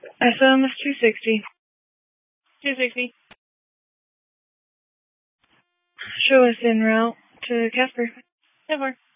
SM is 260. 260. Show us en route to Casper. Never.